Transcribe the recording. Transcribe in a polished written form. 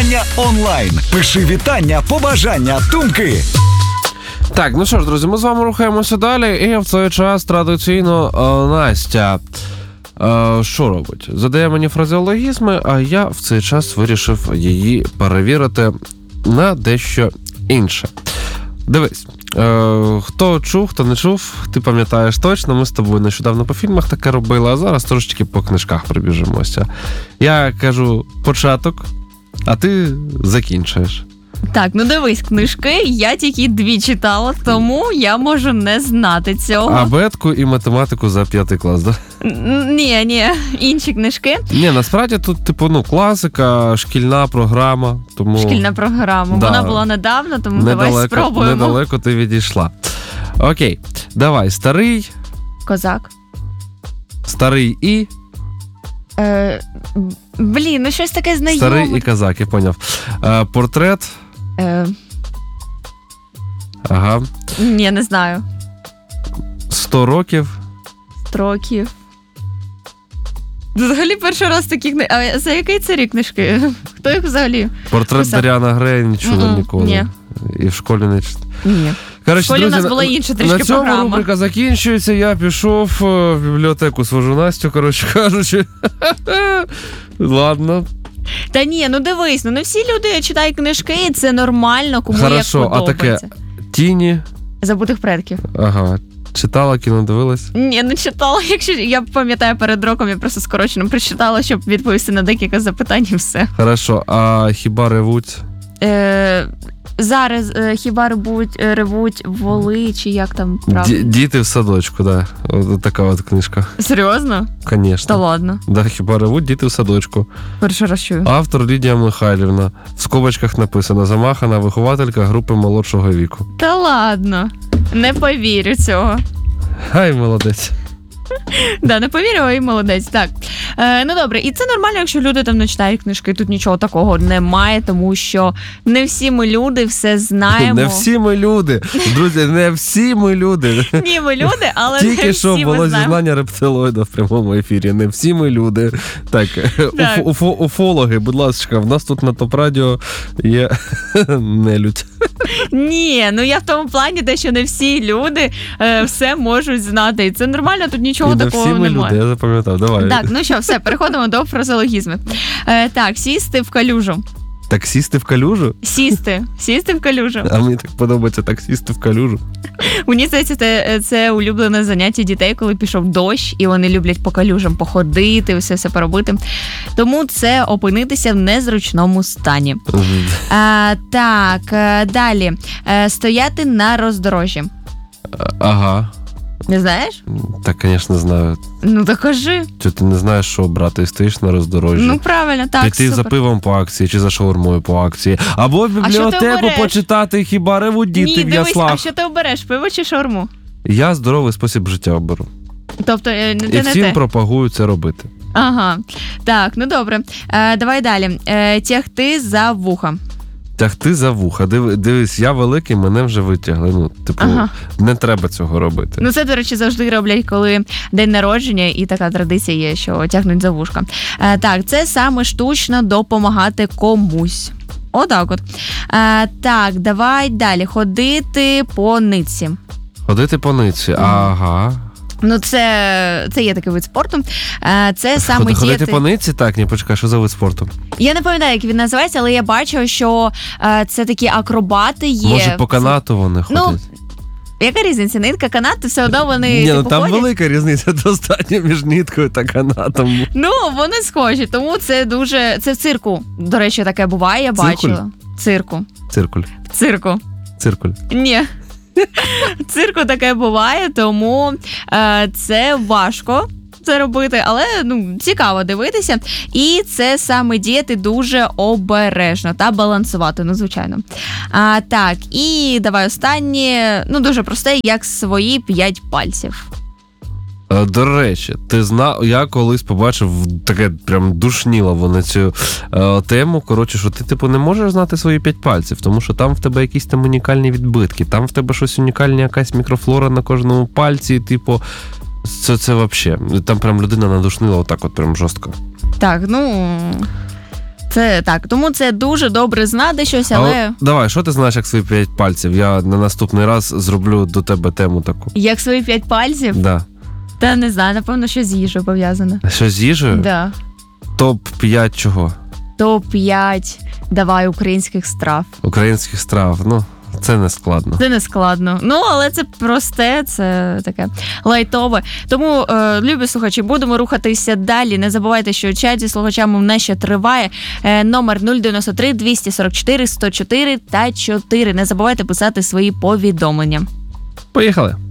Вітання онлайн. Пиши вітання, побажання, думки. Так, ну що ж, друзі, ми з вами рухаємося далі, і в цей час традиційно Настя що робить? Задає мені фразеологізми, а я в цей час вирішив її перевірити на дещо інше. Дивись, хто чув, хто не чув, ти пам'ятаєш точно, ми з тобою нещодавно по фільмах таке робили, а зараз трошечки по книжках пробіжимося. Я кажу початок, а ти закінчуєш. Так, ну дивись, книжки я тільки 2 читала, тому я можу не знати цього. Абетку і математику за 5 клас, да? Ні, інші книжки. Ні, насправді тут, класика, шкільна програма. Тому... Шкільна програма. Да. Вона була недавно, тому давай спробуємо. Недалеко ти відійшла. Окей, давай, старий. Козак. Старий і... ну щось таке знайоме. Старий і козак, я поняв. Портрет. Ага. Ні, не знаю. 100 років. Строків. Взагалі перший раз такі книжки. А за який це рік книжки? Хто їх взагалі? Портрет Даріана Грея не чула ніколи. Ні. І в школі не чула. Ні. Коротше, в школі друзі, у нас була інша трішки на цьому програма. рубрика закінчується. Я пішов в бібліотеку, свожу Настю, коротше кажучи. Ладно. Та ні, ну дивись, не всі люди читають книжки, і це нормально, кому Хорошо, як подобається. а таке Тіні. Забутих предків. Ага. Читала, кіно дивилась? Ні, не читала. Якщо я пам'ятаю перед роком, я просто скорочено прочитала, щоб відповісти на декілька запитань і все. Хорошо, а хіба ревуть? Зараз хіба ревуть воли, чи як там правда? Діти в садочку, да. От така от книжка. Серйозно? Конечно. Та ладно. Да, хіба ревуть діти в садочку. Перший раз чую. Автор Лідія Михайлівна. В скобочках написано: замахана вихователька групи молодшого віку. Та ладно. Не повірю цього. Хай, молодець. Да, не повірила і молодець. Так. Ну добре, і це нормально, якщо люди там не читають книжки, тут нічого такого немає, тому що не всі ми люди, все знаємо. Не всі ми люди. Друзі, не всі ми люди. Ні, ми люди, але не всі ми знаємо. Тільки що було зізнання рептилоїда в прямому ефірі. Не всі ми люди. Так. Уфологи, будь ласка, в нас тут на ТОП-радіо є нелюдь. Ні, ну я в тому плані, те, що не всі люди все можуть знати. І це нормально, тут нічого такого немає. Не всі ми люди, я запам'ятав. Давай. Так, ну що, все, переходимо до фразеологізмів. Так, сісти в калюжу. Таксісти в калюжу? Сісти в калюжу. А мені так подобається таксісти в калюжу. Мені здається, це улюблене заняття дітей, коли пішов дощ, і вони люблять по калюжам походити, все поробити. Тому це опинитися в незручному стані. Так, далі. Стояти на роздорожжі. Ага. Не знаєш? Так, звісно, знаю. Ну, так кажи. Чи ти не знаєш, що обрати, і стоїш на роздорожжі? Ну, правильно, так, піти супер. за пивом по акції, чи за шаурмою по акції. Або в бібліотеку почитати «Хіба ревуть діти в яслах». Дивись, а що ти обереш, пиво чи шаурму? Я здоровий спосіб життя оберу. Тобто, ти не те? І всім пропагую це робити. Ага. Так, ну добре. Давай далі. Тягти за вуха. Тягти за вуха. Дивись, я великий, мене вже витягли. Не треба цього робити. Ну, це, до речі, завжди роблять, коли день народження, і така традиція є, що тягнуть за вушка. Так, це саме штучно допомагати комусь. Отак от. Так, давай далі. Ходити по нитці. Ходити по нитці, ага. Ну, це є такий вид спорту. Це саме Ходити по нитці? Так, ні, почекай, що за вид спорту? Я не пам'ятаю, як він називається, але я бачу, що це такі акробати є. Може, по канату вони ходять? Ну, яка різниця? Нитка, канат, все одно вони Ні, ну там велика різниця достатньо між ниткою та канатом. Ну, вони схожі, тому це дуже... Це в цирку, до речі, таке буває, я бачила. Циркуль. Циркуль. Ні. В цирку таке буває, тому це важко це робити, але цікаво дивитися. І це саме діяти дуже обережно та балансувати, звичайно. Так, і давай останнє, дуже просте, як свої 5 пальців. До речі, ти знав, я колись побачив таке прям душніло вони цю тему, що ти не можеш знати свої 5 пальців, тому що там в тебе якісь там унікальні відбитки, там в тебе щось унікальне, якась мікрофлора на кожному пальці, це вообще, там прям людина надушнила отак от прям жорстко. Так, Це так, тому це дуже добре знати щось, але... Давай, що ти знаєш, як свої 5 пальців? Я на наступний раз зроблю до тебе тему таку. Як свої 5 пальців? Да. Та не знаю, напевно, що з їжею пов'язане. Що з їжею? Да. Топ-5 чого? Топ-5, давай, українських страв. Українських страв, ну, це не складно. Це не складно. Ну, але це просте, це таке лайтове. Тому, любі слухачі, будемо рухатися далі. Не забувайте, що чат зі слухачами в нас ще триває. Номер 093 244 104 та 4. Не забувайте писати свої повідомлення. Поїхали!